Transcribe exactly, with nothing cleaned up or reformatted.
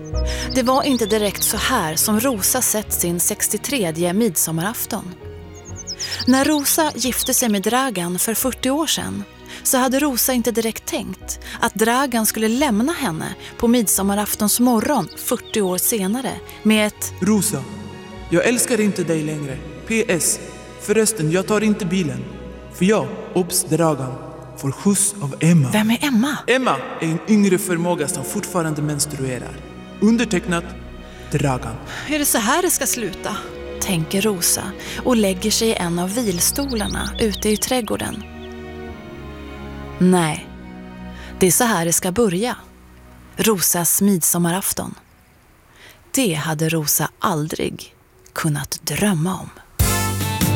Det var inte direkt så här som Rosa sett sin sextiotredje midsommarafton. När Rosa gifte sig med Dragan för fyrtio år sedan så hade Rosa inte direkt tänkt att Dragan skulle lämna henne på midsommaraftons morgon fyrtio år senare med ett Rosa, jag älskar inte dig längre. P S. Förresten, jag tar inte bilen. För jag, obs Dragan, får skjuts av Emma. Vem är Emma? Emma är en yngre förmåga som fortfarande menstruerar. Undertecknat Dragan. Är det så här det ska sluta? Tänker Rosa och lägger sig i en av vilstolarna ute i trädgården. Nej, det är så här det ska börja. Rosas midsommarafton. Det hade Rosa aldrig kunnat drömma om.